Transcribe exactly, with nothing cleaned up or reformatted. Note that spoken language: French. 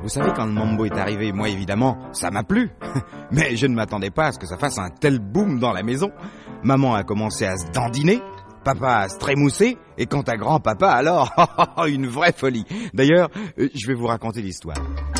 Vous savez, quand le mambo est arrivé, moi évidemment, ça m'a plu. Mais je ne m'attendais pas à ce que ça fasse un tel boom dans la maison. Maman a commencé à se dandiner, papa à se trémousser, et quant à grand-papa, alors, une vraie folie. D'ailleurs, je vais vous raconter l'histoire.